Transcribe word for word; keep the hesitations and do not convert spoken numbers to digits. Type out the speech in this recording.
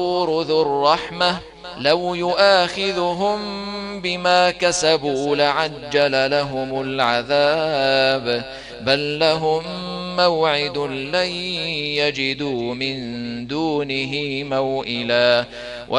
ذو الرحمة لو يؤاخذهم بما كسبوا لعجل لهم العذاب بل لهم موعد لن يجدوا من دونه موئلا